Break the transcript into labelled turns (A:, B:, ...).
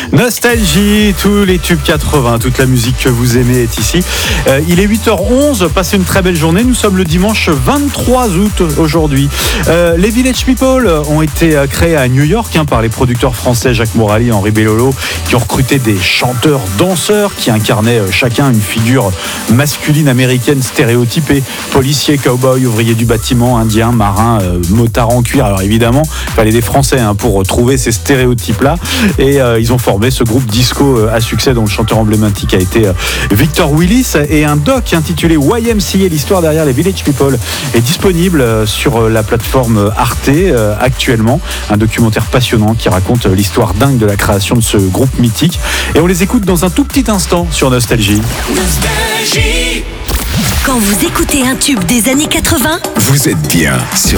A: Nostalgie, tous les tubes 80, toute la musique que vous aimez est ici. Il est 8h11, passez une très belle journée. Nous sommes le dimanche 23 août aujourd'hui. Les Village People ont été créés à New York par les producteurs français Jacques Morali et Henri Bellolo, qui ont recruté des chanteurs danseurs qui incarnaient chacun une figure masculine américaine stéréotypée. Policier, cowboy, ouvrier du bâtiment, indien, marin, motard en cuir. Alors évidemment, il fallait des Français pour trouver ces stéréotypes-là. Et ils ont formé ce groupe disco à succès dont le chanteur emblématique a été Victor Willis. Et un doc intitulé YMCA, l'histoire derrière les Village People, est disponible sur la plateforme Arte actuellement. Un documentaire passionnant qui raconte l'histoire dingue de la création de ce groupe mythique. Et on les écoute dans un tout petit instant sur Nostalgie.
B: Nostalgie. Quand vous écoutez un tube des années 80,
C: vous êtes bien sur